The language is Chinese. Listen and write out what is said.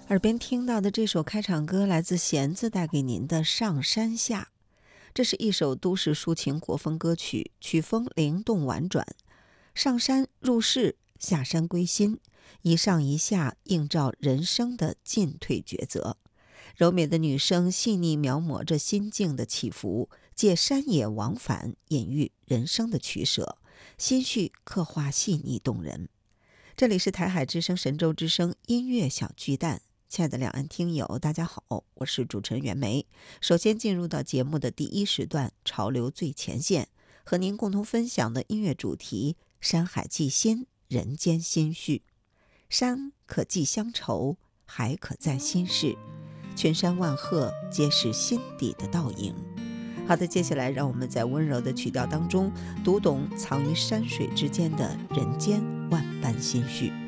耳边听到的这首开场歌来自弦子带给您的《上山下》，这是一首都市抒情国风歌曲，曲风灵动婉转。上山入世，下山归心，一上一下映照人生的进退抉择。柔美的女声细腻描摹着心境的起伏，借山野往返隐喻人生的取舍，心绪刻画细腻动人。这里是台海之声神州之声音乐小巨蛋，亲爱的两岸听友大家好，我是主持人袁梅。首先进入到节目的第一时段，潮流最前线，和您共同分享的音乐主题：山海寄心，人间心绪。山可寄乡愁，海可载心事，群山万壑皆是心底的倒影。好的，接下来让我们在温柔的曲调当中读懂藏于山水之间的人间万般心绪。